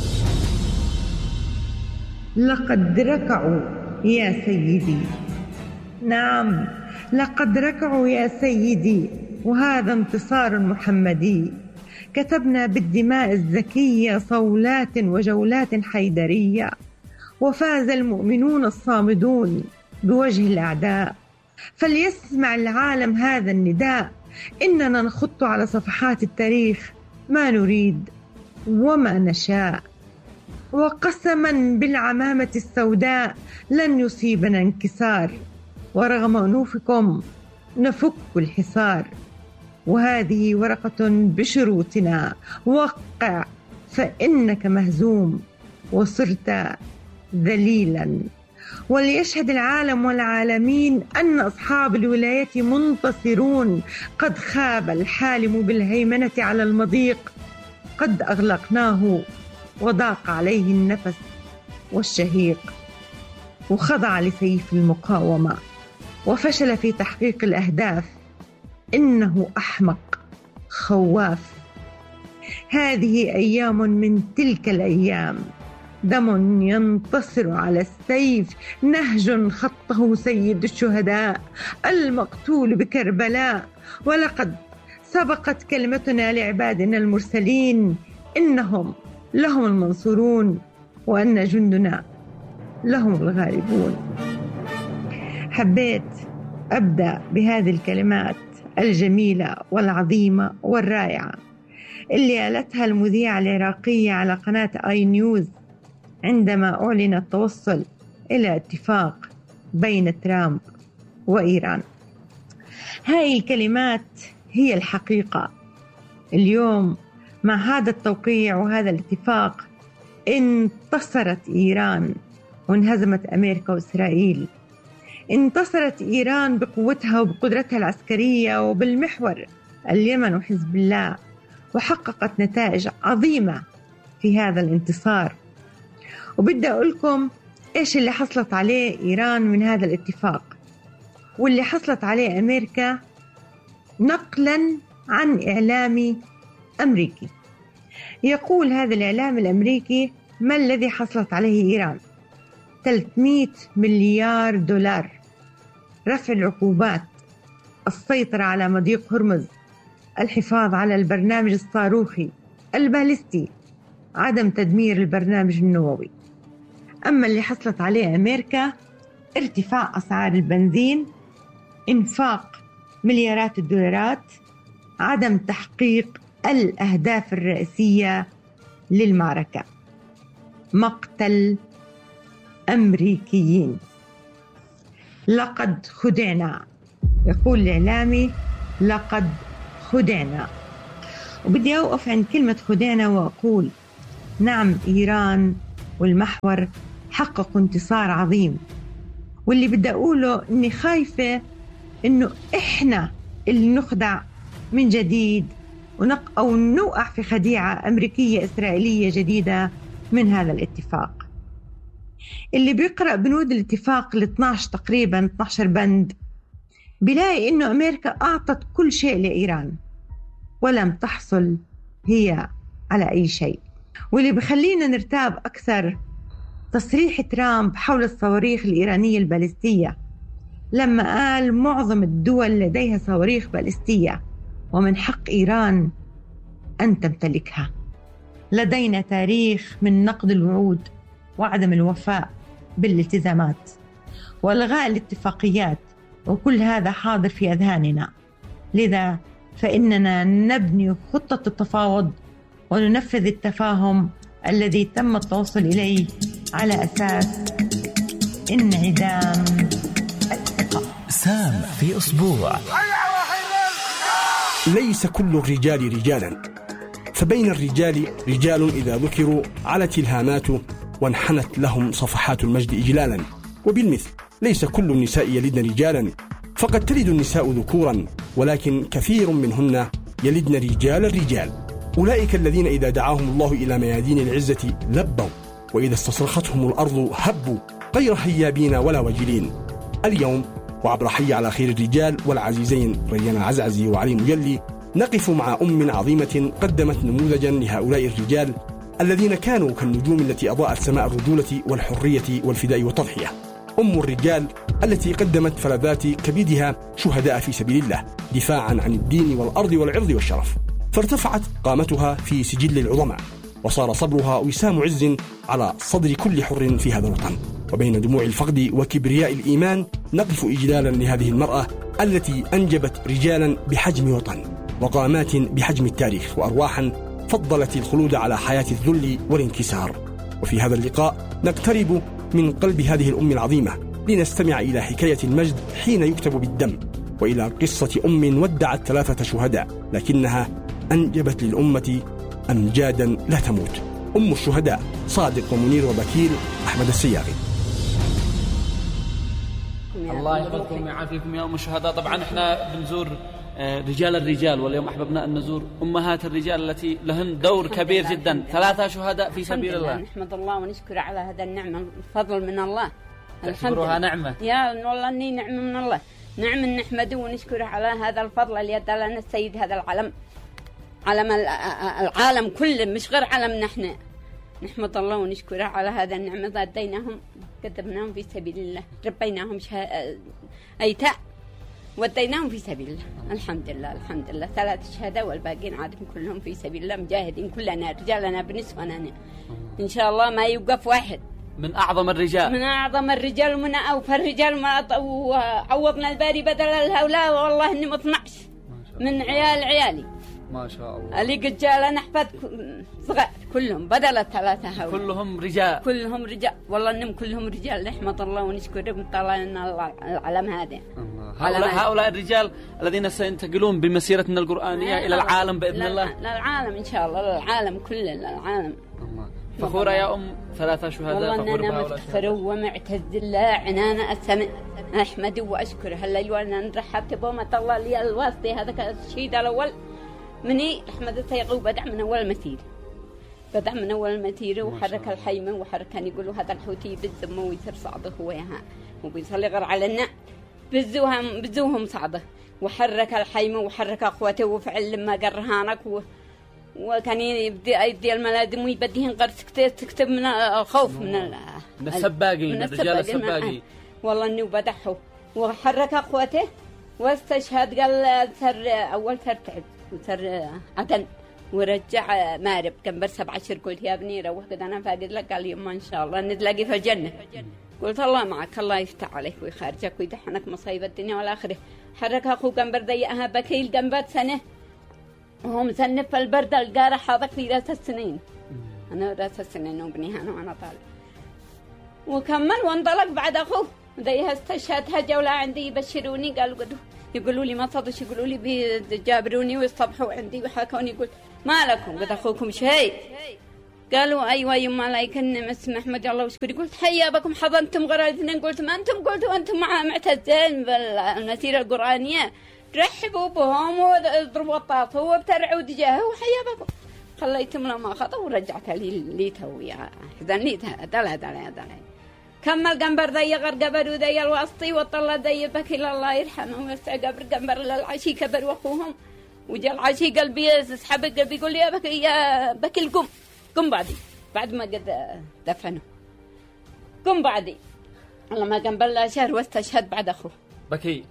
لقد ركعوا يا سيدي، نعم لقد ركعوا يا سيدي، وهذا انتصار محمدي. كتبنا بالدماء الزكية صولات وجولات حيدرية، وفاز المؤمنون الصامدون بوجه الأعداء. فليسمع العالم هذا النداء، إننا نخط على صفحات التاريخ ما نريد وما نشاء، وقسما بالعمامة السوداء لن يصيبنا انكسار، ورغم أنوفكم نفك الحصار. وهذه ورقة بشروطنا، وقع فإنك مهزوم وصرت ذليلا. وليشهد العالم والعالمين أن أصحاب الولاية منتصرون. قد خاب الحالم بالهيمنة على المضيق، قد أغلقناه وضاق عليه النفس والشهيق، وخضع لسيف المقاومة وفشل في تحقيق الأهداف. إنه أحمق خواف. هذه أيام من تلك الأيام، دم ينتصر على السيف، نهج خطه سيد الشهداء المقتول بكربلاء. ولقد سبقت كلمتنا لعبادنا المرسلين، إنهم لهم المنصورون وأن جندنا لهم الغالبون. حبيت أبدأ بهذه الكلمات الجميلة والعظيمة والرائعة اللي قالتها المذيعة العراقية على قناة آي نيوز عندما أعلن التوصل إلى اتفاق بين ترامب وإيران. هاي الكلمات هي الحقيقة. اليوم مع هذا التوقيع وهذا الاتفاق انتصرت إيران وانهزمت أمريكا وإسرائيل. انتصرت إيران بقوتها وبقدرتها العسكرية وبالمحور اليمن وحزب الله، وحققت نتائج عظيمة في هذا الانتصار. وبدي أقول لكم إيش اللي حصلت عليه إيران من هذا الاتفاق واللي حصلت عليه أمريكا، نقلا عن إعلامي أمريكي. يقول هذا الإعلام الأمريكي ما الذي حصلت عليه إيران: 300 مليار دولار، رفع العقوبات، السيطرة على مضيق هرمز، الحفاظ على البرنامج الصاروخي البالستي، عدم تدمير البرنامج النووي. أما اللي حصلت عليه أمريكا: ارتفاع أسعار البنزين، إنفاق مليارات الدولارات، عدم تحقيق الأهداف الرئيسية للمعركة، مقتل أمريكيين. لقد خدعنا، يقول الإعلامي، لقد خدعنا. وبدي أوقف عند كلمة خدعنا وأقول نعم، إيران والمحور حققوا انتصار عظيم. واللي بدي أقوله أني خايفة أنه إحنا اللي نخدع من جديد أو نوقع في خديعة أمريكية إسرائيلية جديدة من هذا الاتفاق. اللي بيقرأ بنود الاتفاق 12 تقريبا 12 بند بيلاقي إنه أمريكا أعطت كل شيء لإيران ولم تحصل هي على أي شيء. واللي بخلينا نرتاب أكثر تصريح ترامب حول الصواريخ الإيرانية البالستية، لما قال معظم الدول لديها صواريخ بالستية ومن حق إيران أن تمتلكها. لدينا تاريخ من نقض الوعود وعدم الوفاء بالالتزامات وإلغاء الاتفاقيات، وكل هذا حاضر في أذهاننا. لذا فإننا نبني خطة التفاوض وننفذ التفاهم الذي تم التوصل إليه على أساس انعدام الثقة. سام في أسبوع. ليس كل الرجال رجالا، فبين الرجال رجال إذا ذكروا علت الهامات وانحنت لهم صفحات المجد إجلالا. وبالمثل ليس كل النساء يلدن رجالا، فقد تلد النساء ذكورا، ولكن كثير منهن يلدن رجال الرجال. أولئك الذين إذا دعاهم الله إلى ميادين العزة لبوا، وإذا استصرختهم الأرض هبوا غير هيابين ولا وجلين. اليوم وعبر حي على خير الرجال والعزيزين ريان العزعزي وعلي مجلي نقف مع أم عظيمة قدمت نموذجا لهؤلاء الرجال الذين كانوا كالنجوم التي أضاءت سماء الرجولة والحرية والفداء والتضحية. أم الرجال التي قدمت فلذات كبدها شهداء في سبيل الله دفاعا عن الدين والأرض والعرض والشرف، فارتفعت قامتها في سجل العظماء، وصار صبرها وسام عز على صدر كل حر في هذا الوطن. وبين دموع الفقد وكبرياء الإيمان نقف إجلالا لهذه المرأة التي أنجبت رجالا بحجم وطن وقامات بحجم التاريخ وأرواحا فضلت الخلود على حياة الذل والانكسار. وفي هذا اللقاء نقترب من قلب هذه الأم العظيمة لنستمع إلى حكاية المجد حين يكتب بالدم، وإلى قصة أم ودعت 3 شهداء لكنها أنجبت للأمة أمجادا لا تموت. أم الشهداء صادق ومنير وبكير أحمد السياغي. الله يحفظكم ويعافيكم يا أم الشهداء. طبعا احنا بنزور رجال الرجال، واليوم أحببنا أن نزور أمهات الرجال التي لهن دور كبير جدا. 3 شهداء في سبيل الله. نحمد الله ونشكر على هذا النعمة، الفضل من الله. نشكرها نعمة. يا والله إني نعمة من الله، نعم نحمده ونشكره على هذا الفضل اللي أدى لنا السيد. هذا العلم علم العالم كله، مش غير علمنا احنا. نحمد الله ونشكره على هذا النعمة. أديناهم قدمناهم في سبيل الله، ربيناهم أيتاء وديناهم في سبيل الله. الحمد لله الحمد لله. 3 شهداء والباقين عادهم كلهم في سبيل الله، مجاهدين كلنا، رجالنا بنسونا. إن شاء الله ما يوقف واحد. من أعظم الرجال، من أعظم الرجال ومن أوفى الرجال. ما وعوضنا الباري بدل الهؤلاء والله إني 12 من عيالي ما شاء الله. اللي قد جاء لنا أحفاد صغار كلهم بدل 3 هؤلاء كلهم رجال، كلهم رجال والله إنهم كلهم رجال. نحمد الله ونشكره طلع لنا العلم هذا. هؤلاء الرجال الذين سينتقلون بمسيرتنا القرآنية إلى العالم بإذن الله. للعالم إن شاء الله، للعالم كله، للعالم. فخورة يا أم 3 شهداء. والله أنا مفتخرة ومعتز الله عنانا السمع. أحمده وأشكره. هلا يوانا نرحب بومة الله لي الواسطة. هذا الشهيد الأول مني أحمد السيغ، وبدع من أول مسير، بدع من أول مسير وحرك الحيمة وحرك. كان يقولوا هذا الحوتي بالزم ويصير صعده هو ياها وبيصلي غير على الناء بزوهم صعده، وحرك الحيمة وحرك أخوته. وفعل لما قرهانك وكان يدي الملازم ويبديهن غير تكتب من الخوف من السباقين، الرجال السباقين. والله إنه بدحه وحرك أخوته واستشهد. قال أول سر تعب وسر عدن ورجع مارب كان 7 أشهر. قلت يا ابني روح قد أنا فاقد لك. قال يما إن شاء الله نتلاقي في الجنة. قلت الله معك، الله يفتح عليك ويخارجك ويدحنك مصايب الدنيا والآخرة. حرك أخوه قنبر ضيقها بكيل قنبر سنة وهو مسنف في البرد القارح. هذاك في راس السنين، أنا راس السنين وابني أنا وأنا طالب. وكمل وانطلق بعد أخوه ذيها استشهد. هجوا عندي يبشروني، قالوا يقولوا لي ما صدش، يقولوا لي بيجابروني ويصبحوا عندي وحكوني. قلت ما لكم قد أخوكم شيء؟ قالوا أيوة يما لا يكن اسم أحمد الله وشكري. قلت حيا بكم حضنتم غير الاثنين. قلت ما أنتم قلتوا أنتم معتزين بالمسيرة القرآنية، رحبوا بهم واضربوا الطاف وابترعوا دجاهه وحيا بكم. خليتم لما خطوا ورجعت لي توي حزنيتها دلا. كمل قنبر ذي غرقبر وذي الواسطي وطلع ذي بكيل الله يرحمه ويسع قنبر للعشي كبر واخوهم. وجا العشي قلبي يسحب قلبي يقول لي يا بكيل قم بعدي، بعد ما قد دفنوا قم بعدي. والله ما قنبر له شهر واستشهد بعد اخوه بكي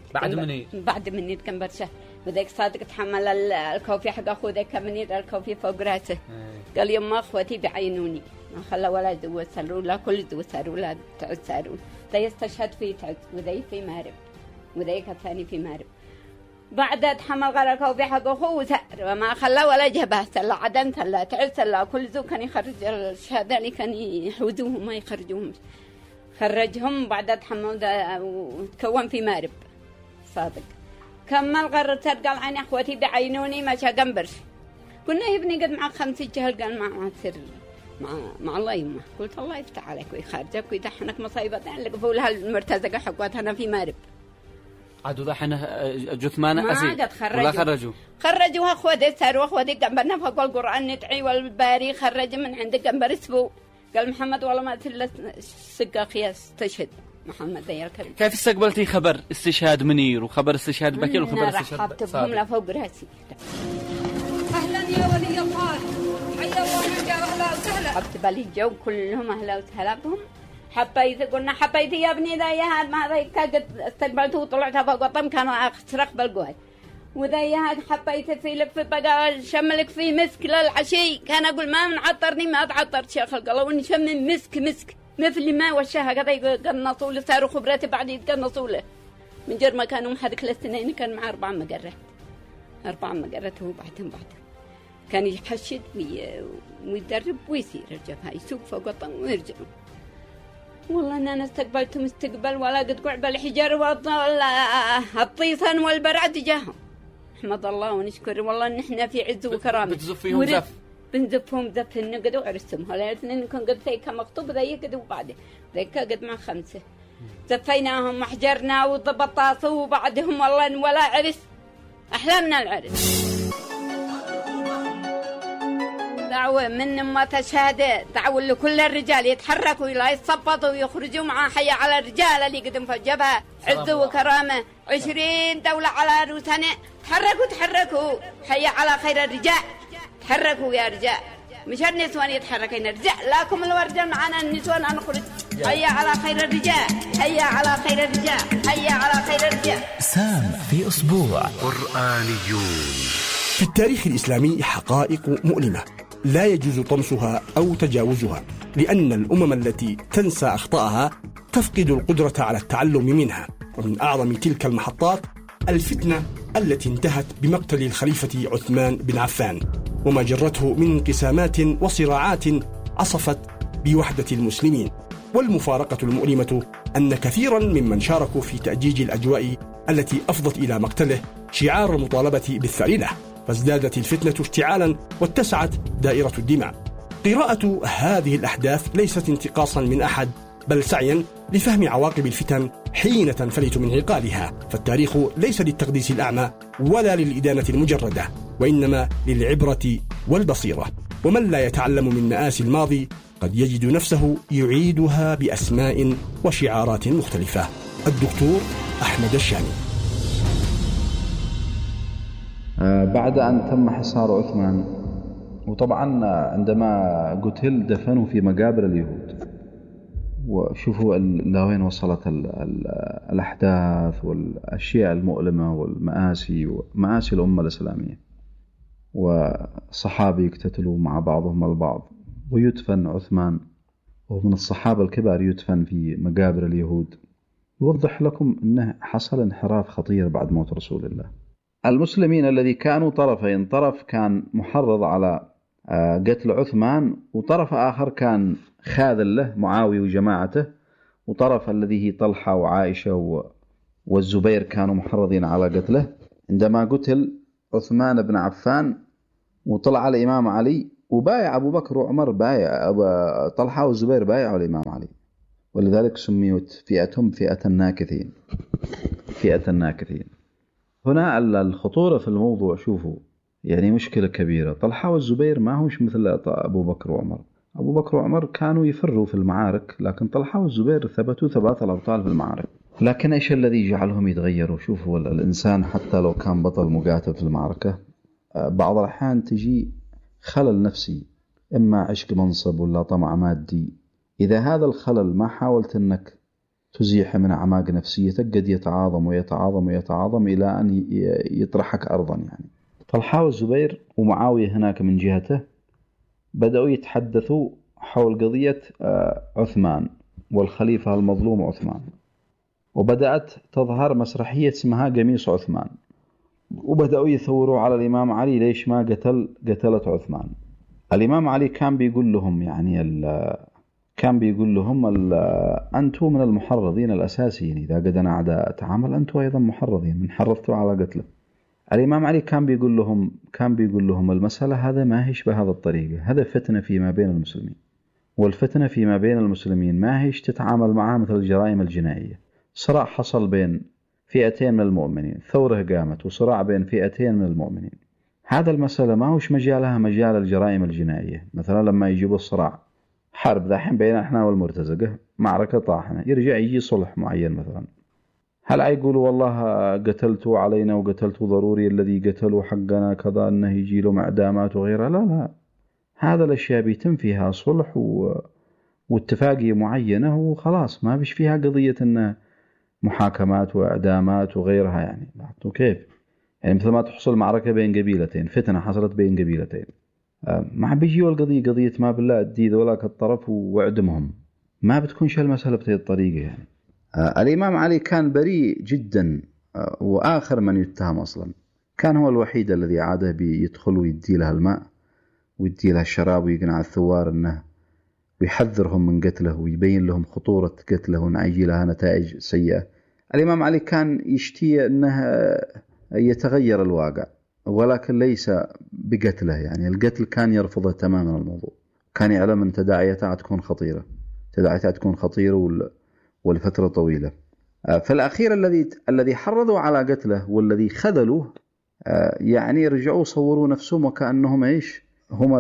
بعد مني قنبر شهر. وذيك صادق تحمل الكوفي حق اخوه ذيك مني الكوفي فوق راسه. قال يما اخوتي بعينوني ما خلى ولا ذو سروا لا كل ذو سروا لا تعد سروا. ذي استشهد في تعد وذي في مارب وذيك الثاني في مارب. بعد تحمل غير الكوفي حق اخوه وسر وما خلى ولا جبهه سلا عدن سلا تعد سلا كل ذو كان يخرج الشهداء اللي كان يحوزوهم ما يخرجوهم. خرجهم بعد تحمل وتكون في مارب صادق. كمل غير سر قال عين اخوتي بعينوني ما شا قنبرش. قلنا يبني قد مع 5 جهل. قال مع سر مع الله يمه. قلت الله يفتح عليك ويخرجك ويدحنك مصايبة اللي قفوا لها المرتزقة حقواتنا في مارب. عادوا ذحين جثمان أسي ولا خرجوها أخواتي ساروا أخواتي قنبرنا فوق القرآن ندعي والباري خرج من عندك قنبر اسبو قال محمد والله ما أتلت سقا خياس استشهد محمد يا الكريم. كيف استقبلتي خبر استشهاد منير وخبر استشهاد بكر وخبر استشهاد رحبت بهم لفوق راسي. أهلا يا ولي الله، حيا الله بك يا أهلا وسهلا. رحبت بالي الجو كلهم أهلا وسهلا بهم. حبيت قلنا حبيت يا ابني ذا يا هاد ما ذا قد استقبلته وطلعت فوق الطم كانوا أسرق بالقوي. وذا يا هاد حبيت في لف بقى شملك في مسك للعشي كان أقول ما منعطرني ما تعطرت يا خلق الله وإني شم مسك مثل ما وشها كذا يقنصوا له صاروا خبراتي بعد يتقنصوا له من جر ما كانوا محدك للسنين كان مع 4 مقرات هو بعدهم كان يحشد ويدرب ويسير الجبهة يسوق فوق الطن ويرجع. والله أنا استقبلتهم استقبال ولا قد قعب الحجار والطيسان والبرعد جاهم. احمد الله ونشكر والله ان احنا في عز وكرامه. بتزفيهم زف؟ بنزفهم زف النقد وعرسهم هلا الاثنين كان قد ذيك مخطوب ذيك قد وبعده ذيك قد مع 5 زفيناهم وحجرنا وضبطاصوا وبعدهم والله ولا عرس احلامنا العرس. دعوة من ما تشهد دعوة لكل الرجال يتحركوا لا يتصبطوا ويخرجوا مع حي على الرجال اللي قدم في الجبهة عز وكرامة 20 دولة على روسنا تحركوا حي على خير الرجال تحركوا يا رجال مش النسوان يتحركين الرجال لكم الورجال معنا النسوان نخرج حي على خير الرجال حي على خير الرجال حي على خير الرجال. سام في أسبوع قرآنيون. في التاريخ الإسلامي حقائق مؤلمة لا يجوز طمسها أو تجاوزها، لأن الأمم التي تنسى أخطائها تفقد القدرة على التعلم منها. ومن أعظم تلك المحطات الفتنة التي انتهت بمقتل الخليفة عثمان بن عفان وما جرته من انقسامات وصراعات عصفت بوحدة المسلمين. والمفارقة المؤلمة أن كثيرا ممن شاركوا في تأجيج الأجواء التي أفضت إلى مقتله شعار المطالبة بالثأر له، فازدادت الفتنة اشتعالا واتسعت دائرة الدماء. قراءة هذه الأحداث ليست انتقاصا من أحد بل سعيا لفهم عواقب الفتن حين تنفلت من عقالها، فالتاريخ ليس للتقديس الأعمى ولا للإدانة المجردة، وإنما للعبرة والبصيرة. ومن لا يتعلم من مآسي الماضي قد يجد نفسه يعيدها بأسماء وشعارات مختلفة. الدكتور أحمد الشامي. بعد أن تم حصار عثمان، وطبعا عندما قتل دفنوا في مقابر اليهود، وشوفوا لوين وصلت الأحداث والأشياء المؤلمة والمآسي الأمة الإسلامية. وصحابي يقتتلوا مع بعضهم البعض ويدفن عثمان ومن الصحابة الكبار يدفن في مقابر اليهود. يوضح لكم أنه حصل انحراف خطير بعد موت رسول الله. المسلمين الذي كانوا طرفين، طرف كان محرض على قتل عثمان وطرف آخر كان خاذل له معاوية وجماعته، وطرف الذي هي طلحة وعائشة والزبير كانوا محرضين على قتله. عندما قتل عثمان بن عفان وطلع على الإمام علي وبايع أبو بكر وعمر، بايع طلحة والزبير بايعوا الإمام علي، ولذلك سميت فئتهم فئة الناكثين. هنا الخطورة في الموضوع، شوفوا يعني مشكلة كبيرة. طلحة والزبير ما هوش مثل أبو بكر وعمر. أبو بكر وعمر كانوا يفروا في المعارك، لكن طلحة والزبير ثبتوا ثبات الأبطال في المعارك. لكن إيش الذي جعلهم يتغيروا؟ شوفوا الإنسان حتى لو كان بطل مقاتل في المعركة بعض الأحيان تجي خلل نفسي، إما عشق منصب ولا طمع مادي. إذا هذا الخلل ما حاولت أنك تزيح من أعماق نفسيتك قد يتعاظم ويتعاظم ويتعاظم إلى أن يطرحك أرضا. يعني طلحة والزبير ومعاوية هناك من جهته بدأوا يتحدثوا حول قضية عثمان والخليفة المظلوم عثمان، وبدأت تظهر مسرحية اسمها قميص عثمان، وبدأوا يثوروا على الإمام علي ليش ما قتلت عثمان. الإمام علي كان بيقول لهم أنتم من المحرضين الأساسيين، إذا قد أنا أعداء أتعامل أنتم أيضا محرضين من حرضتوا على قتله. الإمام علي كان بيقول لهم المسألة هذا ما هيش بهذا الطريقة، هذا فتنة فيما بين المسلمين، والفتنة فيما بين المسلمين ما هيش تتعامل معها مثل الجرائم الجنائية. صراع حصل بين فئتين من المؤمنين، ثورة قامت وصراع بين فئتين من المؤمنين، هذا المسألة ما هوش مجالها مجال الجرائم الجنائية. مثلا لما يجيبوا الصراع حرب ذاحين بين احنا والمرتزقة، معركة طاحنة، يرجع يجي صلح معين مثلا، هل يقولوا والله قتلتوا علينا وقتلتوا ضروري الذي قتلوا حقنا كذا انه يجي له اعدامات وغيرها؟ لا، هذا الاشياء بيتم فيها صلح واتفاقية معينة وخلاص، ما بيش فيها قضية انه محاكمات واعدامات وغيرها. يعني كيف يعني مثل ما تحصل معركة بين قبيلتين، فتنة حصلت بين قبيلتين، ما بيجيوا القضية قضية ما بالله ادي ذولاك الطرف واعدمهم، ما بتكونش المسألة بهذه الطريقة. يعني الإمام علي كان بريء جدا، وآخر من يتهم أصلا، كان هو الوحيد الذي عاده بيدخل ويدي لها الماء ويدي لها الشراب ويقنع الثوار أنه ويحذرهم من قتله ويبين لهم خطورة قتله وأن يجي لها نتائج سيئة. الإمام علي كان يشتي أنه يتغير الواقع، ولكن ليس بقتله. يعني القتل كان يرفضه تماما الموضوع، كان يعلم أن تداعياتها تكون خطيرة ولفترة طويلة. فالأخير الذي حرضوا على قتله والذي خذلوه، يعني رجعوا صوروا نفسهم وكأنهم إيش هم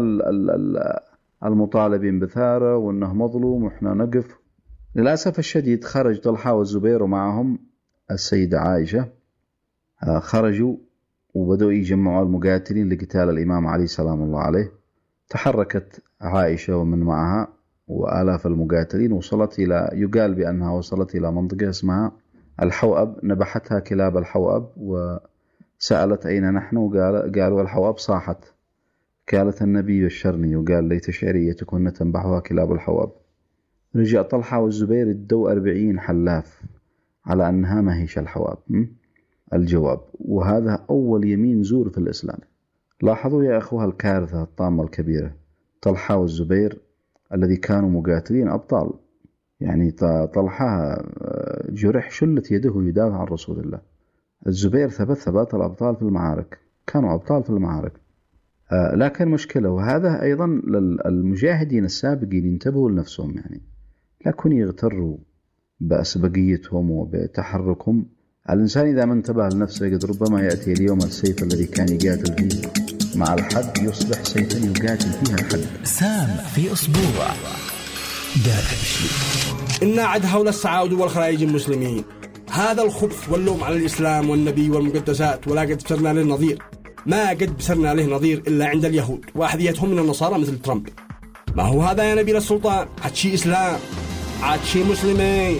المطالبين بثاره وأنه مظلوم وإحنا نقف. للأسف الشديد خرج طلحة والزبير ومعهم السيدة عائشة، خرجوا وبدأوا يجمعوا المقاتلين لقتال الإمام علي سلام الله عليه. تحركت عائشة ومن معها وآلاف المقاتلين، وصلت إلى، يقال بأنها وصلت إلى منطقة اسمها الحوأب، نبحتها كلاب الحوأب وسألت أين نحن، قالوا الحوأب صاحت، قالت النبي الشرني، وقال ليت شعريتكن تنبحها كلاب الحوأب. رجع طلحة والزبير ادوا 40 حلاف على أنها ما هيش الحوأب. الجواب، وهذا أول يمين زور في الإسلام. لاحظوا يا أخوها الكارثة الطامة الكبيرة، طلحة والزبير الذي كانوا مقاتلين أبطال، يعني طلحة جرح شلت يده يدافع عن رسول الله، الزبير ثبات الأبطال في المعارك، كانوا أبطال في المعارك. لكن مشكلة، وهذا أيضا للمجاهدين السابقين ينتبهوا لنفسهم، يعني لا يكونوا يغتروا بأسبقيتهم وبتحركهم. الإنسان إذا ما انتبه لنفسه قد ربما يأتي اليوم السيف الذي كان يقاتل فيه مع الحد يصبح سيفا يقاتل فيها الحد. سام في أسبوع دافع بشلي. إن عد هول السعاود والخرائج المسلمين، هذا الخبث واللوم على الإسلام والنبي والمقدسات، ولا قد بسرنا له نظير، ما قد بسرنا له نظير إلا عند اليهود وأحذيتهم من النصارى مثل ترامب. ما هو هذا يا نبيل السلطان؟ عاد شي إسلام، عاد شي مسلمين.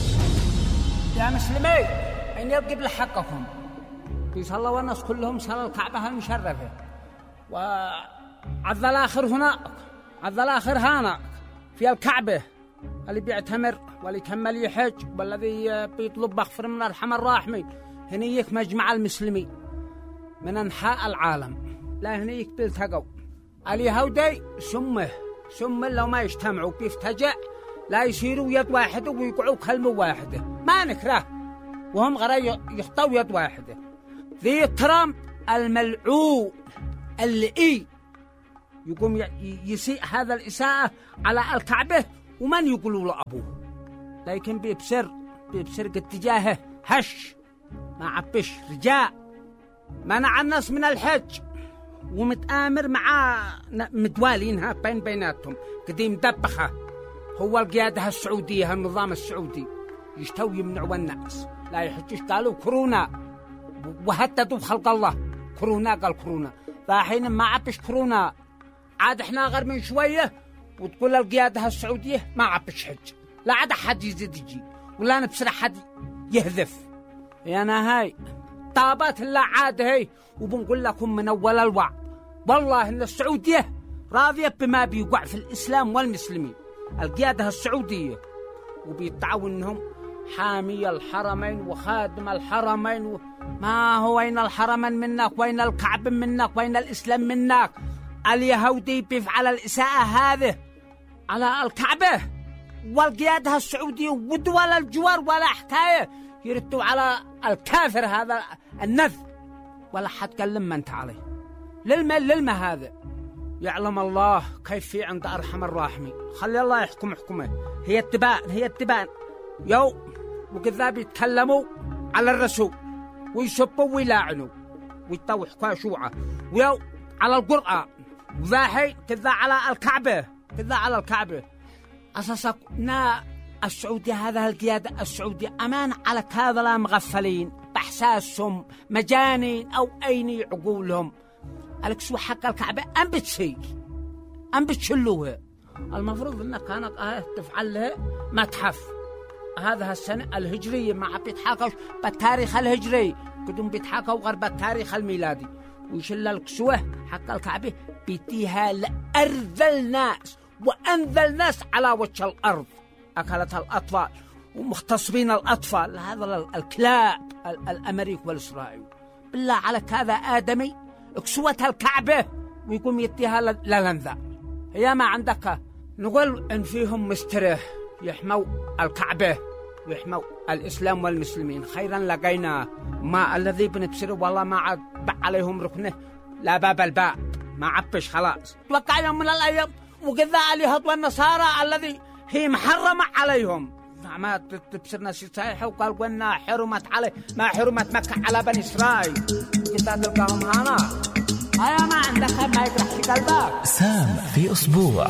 يا مسلمين أين يبقى بلحقكم؟ يصلوا والناس كلهم صلوا الكعبة المشرفة، وعذ الآخر هناك، عذ الآخر هناك في الكعبة، اللي بيعتمر واللي كمل يحج والذي بيطلب مغفرة من الرحمن الراحمين. هنيك مجمع المسلمين من أنحاء العالم، لا هنيك بيلتقوا اليهودي سمه لو ما يجتمعوا بيفتجع، لا يصيروا يد واحدة ويقعوا كلمة واحدة، ما نكره، وهم غير يخطوا يد واحدة. ذي ترامب الملعون اللي يقوم يسيء هذا الإساءة على الكعبة، ومن يقولوا له أبوه، لكن بيبصر اتجاهه هش، ما عبش رجاء، منع الناس من الحج، ومتآمر مع متوالينها بيناتهم، قديم دبخة هو القيادة السعودية، النظام السعودي يشتوا يمنعوا الناس لا يحجوش، قالوا كورونا وهددوا خلق الله، كورونا قال كورونا، فحين ما عبش كورونا عاد احنا غير من شوية وتقول القيادة السعودية ما عبش حج، لا عاد حد يزيد يجي ولا نبصر حد يهذف. أنا هاي طابات الله عاد هاي، وبنقول لكم من أول الوعد والله إن السعودية راضية بما بيوقع في الإسلام والمسلمين، القيادة السعودية، وبيتعاونهم حامي الحرمين وخادم الحرمين ما هو وين الحرمين منك، وين الكعب منك، وين الإسلام منك. اليهودي بيفعل الإساءة هذه على الكعبة، والقيادة السعودية ودول الجوار ولا حكاية يردوا على الكافر هذا النذ، ولا حد كلم من انت عليه. للما هذا يعلم الله كيف في عند أرحم الراحمين، خلي الله يحكم حكمه. هي التبان يو وكذا بيتكلموا على الرسول ويسبوا ويلاعنوا ويطوحوا حكاية شوعة، ويو على القرآن، وذاحي كذا على الكعبة، أساسنا السعودية، هذا القيادة السعودية أمان على هذا لا مغفلين بإحساسهم مجانين أو أيني عقولهم. ألكسوا حق الكعبة أم بتشي أم بتشلوها. المفروض أنك كانت تفعل لها متحف هذا السنة الهجرية، ما بيتحاكوا بالتاريخ الهجري، قدم بيتحاكوا غير بالتاريخ الميلادي، ويشل الكسوة حق الكعبة بيتيها لأرذل الناس وأنذل الناس على وجه الأرض. أكلتها الأطفال ومغتصبين الأطفال، هذا الكلاب الأمريكي والإسرائيلي. بالله عليك هذا آدمي كسوة الكعبة ويقوم يتيها للنذا. هي ما عندك نقول إن فيهم مستريح يحموا الكعبة ويحموا الإسلام والمسلمين. خيرا لقينا ما الذي بنبصره والله ما عاد عليهم ركنه لا باب الباب، ما عبش خلاص. توقع يوم من الأيام وكذا عليها والنصارى الذي هي محرمة عليهم، ما تبصرنا شيء صحيح وقال قلنا حرمت عليه ما حرمت مكة على بني إسرائيل. كذا تلقاهم هنا هيا ما عندك ما يقرح في قلبك. سام في أسبوع.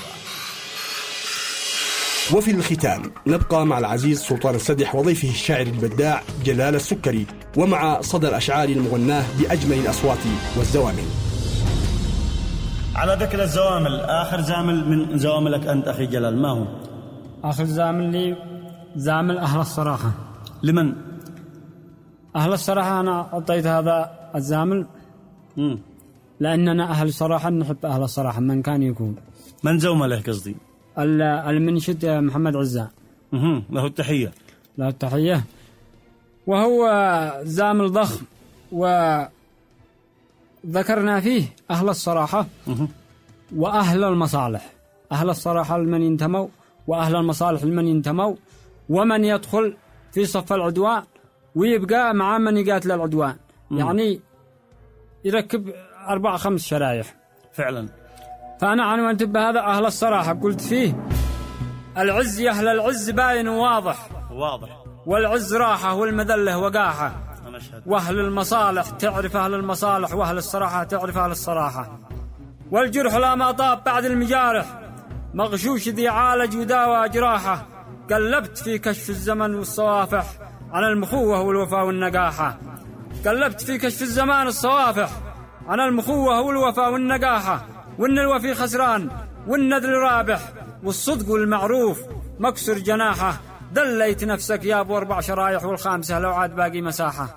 وفي الختام نبقى مع العزيز سلطان السدح وضيفه الشاعر البداع جلال السكري، ومع صدى الأشعار المغناة بأجمل الأصوات والزوامل. على ذكر الزوامل، آخر زامل من زواملك أنت أخي جلال ما هو؟ آخر زامل لي زامل أهل الصراحة. لمن؟ أهل الصراحة أنا أعطيت هذا الزامل لأننا أهل صراحة، نحب أهل الصراحة من كان يكون. من زومله قصدي؟ المنشد محمد عزام. له التحية. له التحية، وهو زامل ضخم وذكرنا فيه أهل الصراحة وأهل المصالح. أهل الصراحة لمن ينتموا، وأهل المصالح لمن ينتموا، ومن يدخل في صف العدوان ويبقى مع من يقاتل العدوان. يعني يركب 4-5 شرايح فعلا. فأنا عنوانت بهذا أهل الصراحة، قلت فيه العز يا أهل العز باين وواضح، والعز راحة والمذلة وقاحة، وأهل المصالح تعرف أهل المصالح، وأهل الصراحة تعرف أهل الصراحة. والجرح لا ما طاب بعد المجارح، مغشوش ذي عالج وداوى جراحة. قلبت في كشف الزمن والصوافح عن المخوة والوفاء والنقاحة. قلبت في كشف الزمان الصوافح عن المخوة والوفاء والنقاحة. وإن الوفي خسران والنذل رابح، والصدق والمعروف مكسر جناحه. دليت نفسك يا ابو 4 شرايح والخامسة لو عاد باقي مساحة.